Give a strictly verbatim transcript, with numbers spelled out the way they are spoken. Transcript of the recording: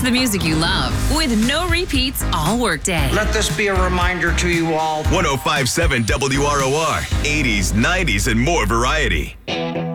the music you love with no repeats all workday. Let this be a reminder to you all. one oh five point seven W R O R, eighties, nineties, and more variety.